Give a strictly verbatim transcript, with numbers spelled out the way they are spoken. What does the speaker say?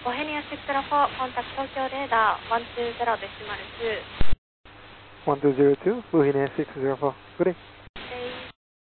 Bohemia six zero four, contact Tokyo radar one two zero decimal two. one two zero two, Bohemia six zero four. Good day.